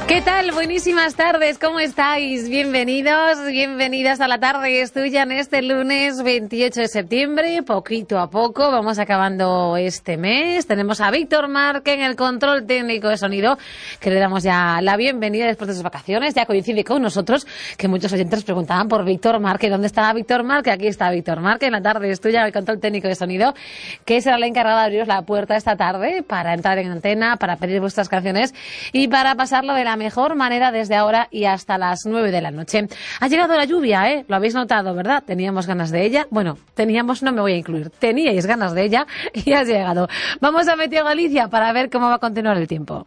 ¿Qué tal? Buenísimas tardes, ¿cómo estáis? Bienvenidos, bienvenidas a la tarde es tuya en este lunes 28 de septiembre. Poquito a poco vamos acabando este mes. Tenemos a Víctor Marque en el control técnico de sonido, que le damos ya la bienvenida después de sus vacaciones. Ya coincide con nosotros, que muchos oyentes preguntaban por Víctor Marque. ¿Dónde está Víctor Marque? Aquí está Víctor Marque en la tarde es tuya en el control técnico de sonido, que será la encargada de abriros la puerta esta tarde para entrar en antena, para pedir vuestras canciones y para pasarlo de la mejor manera desde ahora y hasta las 9 de la noche. Ha llegado la lluvia, ¿eh? Lo habéis notado, ¿verdad? Teníamos ganas de ella. Bueno, teníamos, no me voy a incluir. Teníais ganas de ella y ha llegado. Vamos a Meteo Galicia para ver cómo va a continuar el tiempo.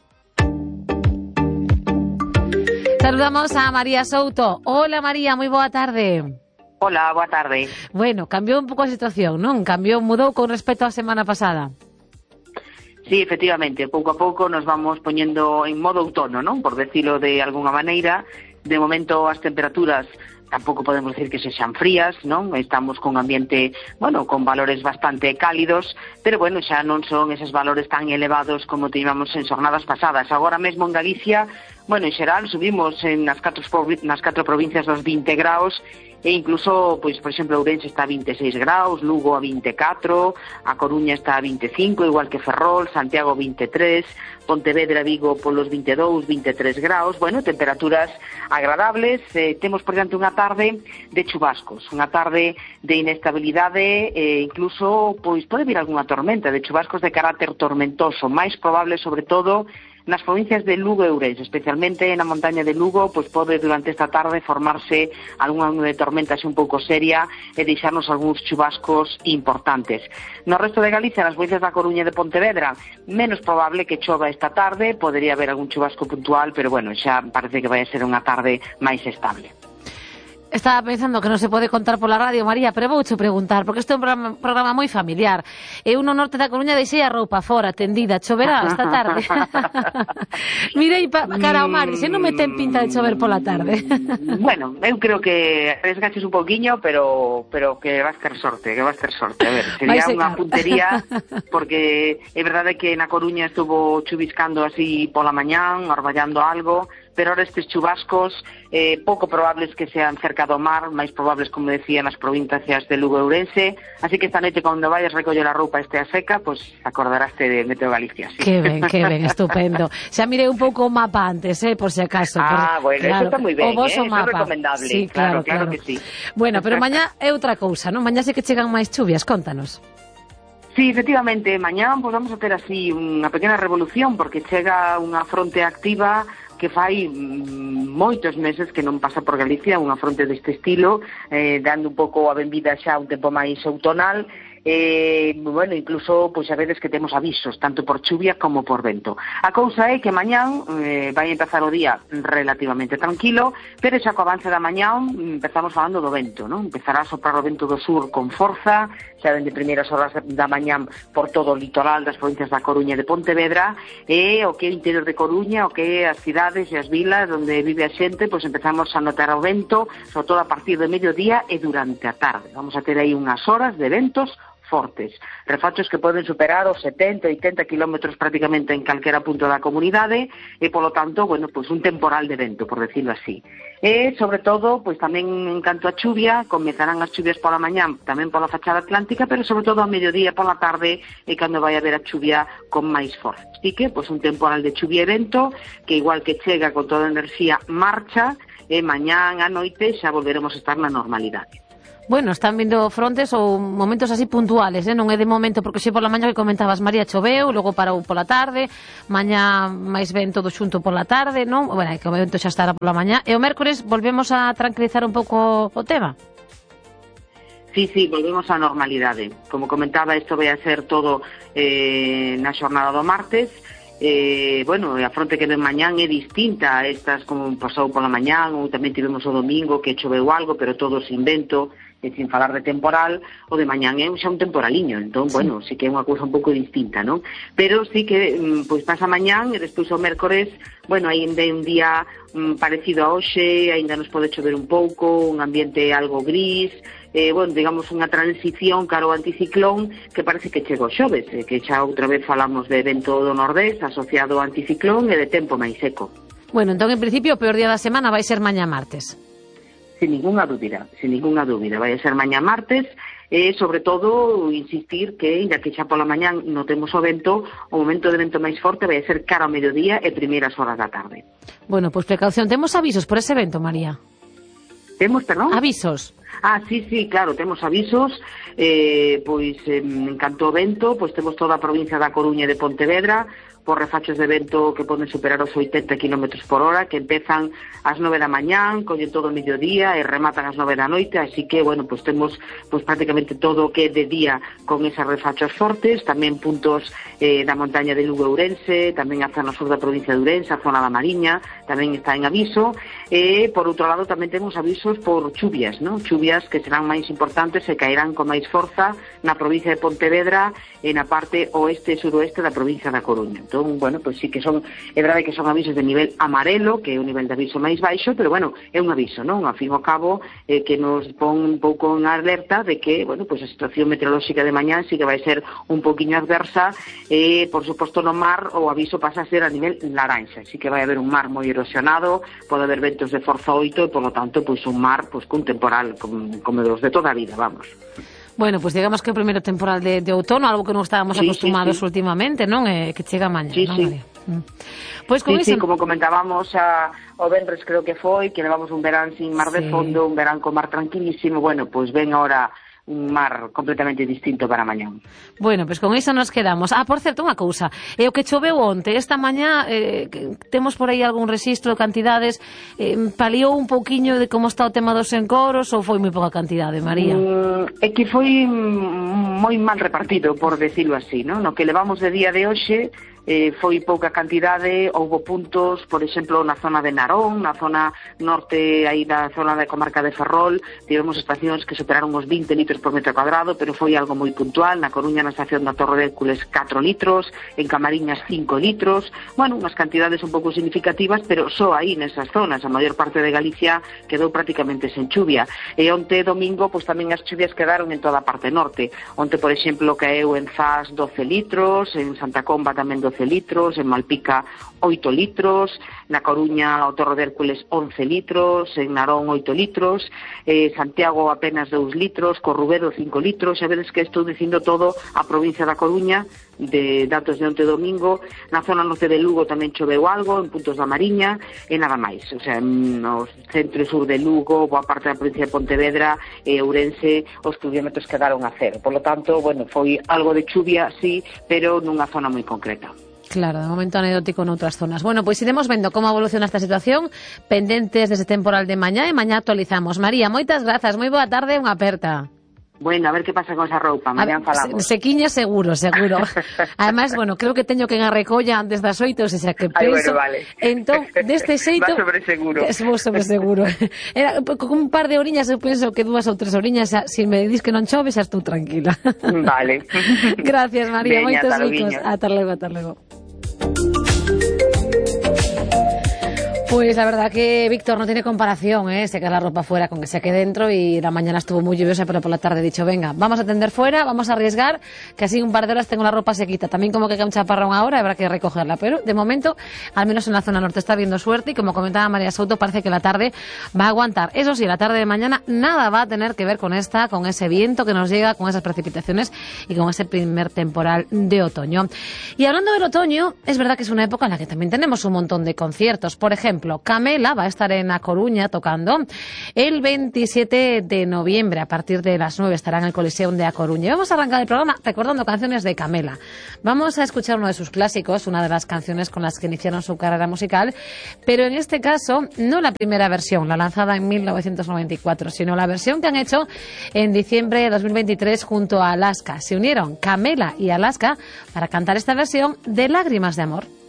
Saludamos a María Souto. Hola María, moi boa tarde. Hola, boa tarde. Bueno, cambiou un pouco a situación, non? Mudou con respecto á semana pasada. Sí, efectivamente, pouco a pouco nos vamos poñendo en modo outono, non? Por decirlo de alguna maneira. De momento as temperaturas tampouco podemos decir que sexan frías, non? Estamos con ambiente, bueno, con valores bastante cálidos, pero bueno, xa non son eses valores tan elevados como teníamos en xornadas pasadas. Agora mesmo en Galicia, bueno, en xeral subimos nas catro provincias dos 20 graus, e incluso, pois, por exemplo, Ourense está a 26 graus, Lugo a 24, a Coruña está a 25, igual que Ferrol, Santiago 23, Pontevedra, Vigo polos 22, 23 graus, bueno, temperaturas agradables. Temos por diante unha tarde de chubascos, unha tarde de inestabilidade, incluso, pois, pode vir algunha tormenta de chubascos de carácter tormentoso, máis probable, sobre todo, nas provincias de Lugo e Ourense, especialmente na montaña de Lugo, pois pode durante esta tarde formarse algunha nube de tormenta un pouco seria e deixarnos algúns chubascos importantes. No resto de Galicia, nas provincias da Coruña e de Pontevedra, menos probable que chova esta tarde, podería haber algún chubasco puntual, pero bueno, xa parece que vai ser unha tarde máis estable. Estaba pensando que non se pode contar pola radio, María, pero vouche preguntar, porque este é un programa moi familiar. Eu no norte da Coruña deixei a roupa fora, tendida, choverá esta tarde. Mirei cara ao mar, dixe, non me ten pinta de chover pola tarde. Bueno, eu creo que arriesgaches un pouquiño, pero que vas ter sorte, A ver, sería unha puntería, porque é verdade que na Coruña estuvo chuviscando así pola mañán, orballando algo, pero ahora estes chubascos pouco probables que sean cerca do mar, máis probables, como decía, nas provincias de Lugo e Ourense, así que esta noite, cando vayas recoller a roupa estea seca, pues acordaraste de Meteo Galicia. Sí. Que ben, estupendo. Xa mirei un pouco o mapa antes, por si acaso. Bueno, claro, eso está moi ben, eso é recomendable. Sí, claro que sí. Bueno, pero mañá é outra cousa, non? Mañá sí que chegan máis chuvias, contanos. Sí, efectivamente, mañá pues, vamos a ter así unha pequena revolución, porque chega unha fronte activa que fai moitos meses que non pasa por Galicia, unha fronte deste estilo, dando un pouco a benvida xa a un tempo máis outonal. Bueno, incluso, pois a veces que temos avisos, tanto por chuvia como por vento. A cousa é que mañán vai empezar o día relativamente tranquilo, pero xa co avance da mañán empezamos falando do vento, non? Empezará a soprar o vento do sur con forza, xa dende primeiras horas da mañán por todo o litoral das provincias da Coruña e de Pontevedra, e o que é o interior de Coruña, o que é as cidades e as vilas onde vive a xente, pois empezamos a notar o vento, sobre todo a partir do mediodía e durante a tarde. Vamos a ter aí unhas horas de ventos fortes, refachos que poden superar os 70, 80 kilómetros prácticamente en calquera punto da comunidade e, polo tanto, bueno, pois un temporal de vento, por decirlo así. E, sobre todo, pois tamén en canto a chuvia, comezarán as chuvias pola mañán, tamén pola fachada atlántica, pero sobre todo a mediodía pola tarde e cando vai haber a chuvia con máis forza. Así que, pois un temporal de chuvia e vento, que igual que chega con toda a enerxía, marcha, e mañán a noite xa volveremos a estar na normalidade. Bueno, están vindo frontes ou momentos así puntuales, non é de momento, porque xe pola mañá que comentabas, María, choveu, logo parou pola tarde, mañá máis ben todo xunto pola tarde, non? Bueno, que o vento xa estará pola mañá, e o mércores volvemos a tranquilizar un pouco o tema. Sí, volvemos á normalidade. Como comentaba, isto vai a ser todo na xornada do martes. Bueno, a fronte que ven mañán é distinta a estas como pasou pola mañán, ou tamén tivemos o domingo que choveu algo, pero todo sin vento, e sin falar de temporal. O de mañán é xa un temporaliño, entón, sí. Bueno, sí que é unha cousa un pouco distinta, non? Pero sí que, pois pasa mañán, e despois o mércores, bueno, ainda é un día parecido a hoxe, ainda nos pode chover un pouco, un ambiente algo gris, bueno, digamos unha transición cara ao anticiclón que parece que chegou xoves, que xa outra vez falamos de vento do nordés asociado ao anticiclón e de tempo máis seco. Bueno, entón, en principio, o peor día da semana vai ser mañá martes. Sin ninguna dúbida, vai ser mañá martes, e, sobre todo, insistir que, ainda que xa pola mañá notemos o vento, o momento de vento máis forte vai ser cara ao mediodía e primeiras horas da tarde. Bueno, pois precaución. Temos avisos por ese vento, María? Temos, perdón? Avisos. Sí, claro, temos avisos, en canto ao vento, pois temos toda a provincia da Coruña e de Pontevedra, por refachos de vento que poden superar os 80 km por hora, que empezan ás 9 da mañán, collen todo o mediodía e rematan ás 9 da noite, así que, bueno, pois temos prácticamente todo o que é de día con esas refachos fortes, tamén puntos da montaña de Lugo e Ourense, tamén a zona sur da provincia de Ourense, a zona da Mariña, tamén está en aviso, e, por outro lado, tamén temos avisos por chuvias, non? Chuvias que serán máis importantes e caerán con máis forza na provincia de Pontevedra e na parte oeste e suroeste da provincia da Coruña. Entón, bueno, pois sí que é verdade que son avisos de nivel amarelo, que é o nivel de aviso máis baixo, pero, bueno, é un aviso, non? A fin ao cabo, que nos pon un pouco en alerta de que, bueno, pois a situación meteorolóxica de mañá sí que vai ser un pouquiño adversa, e, por suposto, no mar o aviso pasa a ser a nivel laranxa, así que vai haber un mar moi erosionado, pode haber ventos de forza 8 e, por lo tanto, pois un mar cun temporal, como dos de toda a vida, vamos. Bueno, pues digamos que o primeiro temporal de outono, algo que non estábamos acostumados últimamente, non? Que chega mañá, non, María? Pois con sí, como comentábamos o venres, creo que foi, que levamos un verán sin mar de fondo, un verán con mar tranquilísimo, bueno, pois ven ahora un mar completamente distinto para mañá. Bueno, pois con iso nos quedamos. Por certo, unha cousa, o que choveu onte, esta mañá, temos por aí algún rexistro de cantidades, paliou un pouquiño de como está o tema dos encoros, ou foi moi pouca cantidade, María? É que foi moi mal repartido, por decirlo así, non? No que levamos de día de hoxe, foi pouca cantidade, houbo puntos, por exemplo, na zona de Narón, na zona norte, aí da zona da comarca de Ferrol, tivemos estacións que superaron os 20 litros por metro cuadrado, pero foi algo moi puntual. Na Coruña, na estación da Torre de Hércules, 4 litros, en Camariñas 5 litros, bueno, unhas cantidades un pouco significativas, pero só aí nesas zonas. A maior parte de Galicia quedou prácticamente sen chuvia, e onte domingo, pois tamén as chuvias quedaron en toda a parte norte. Onte, por exemplo, caeu en Zas 12 litros, en Santa Comba tamén 12 litros, en Malpica 8 litros, na Coruña ao Torre de Hércules 11 litros, en Narón 8 litros, Santiago apenas 2 litros, Corrubedo 5 litros, xa vedes que estou dicindo todo a provincia da Coruña, de datos de onte domingo. Na zona norte de Lugo tamén choveu algo, en puntos da Mariña, e nada máis. O sea, no centro e sur de Lugo, boa parte da provincia de Pontevedra e Ourense, os pluviómetros quedaron a cero. Por lo tanto, bueno, foi algo de chuvia, sí, pero nunha zona moi concreta. Claro, de momento anecdótico noutras zonas. Bueno, pois iremos vendo como evoluciona esta situación, pendentes dese temporal de mañá, e mañá actualizamos. María, moitas grazas, moi boa tarde, unha aperta. Bueno, a ver que pasa con esa roupa, mañá falamos. Sequiña seguro. Además, bueno, creo que teño que en a recolla antes das 8, o sea que penso... Bueno, vale. Entón, deste xeito... Va sobre seguro. Vou sobre seguro. Era, con un par de oriñas, eu penso que 2 ou 3 oriñas, se me dís que non chove, xa estou tranquila. Vale. Gracias, María, moitos ricos. Ata logo. Pues la verdad que Víctor no tiene comparación, secar la ropa fuera con que seque dentro, y la mañana estuvo muy lluviosa, pero por la tarde he dicho, venga, vamos a tender fuera, vamos a arriesgar, que así un par de horas tengo la ropa sequita. También como que cae un chaparrón ahora, habrá que recogerla, pero de momento, al menos en la zona norte está viendo suerte, y como comentaba María Souto, parece que la tarde va a aguantar. Eso sí, la tarde de mañana nada va a tener que ver con ese viento que nos llega, con esas precipitaciones y con ese primer temporal de otoño. Y hablando del otoño, es verdad que es una época en la que también tenemos un montón de conciertos. Por ejemplo, Camela va a estar en A Coruña tocando el 27 de noviembre. A partir de las 9 estará en el Coliseum de A Coruña. Y vamos a arrancar el programa recordando canciones de Camela. Vamos a escuchar uno de sus clásicos, una de las canciones con las que iniciaron su carrera musical, pero en este caso no la primera versión, la lanzada en 1994, sino la versión que han hecho en diciembre de 2023 junto a Alaska. Se unieron Camela y Alaska para cantar esta versión de Lágrimas de Amor.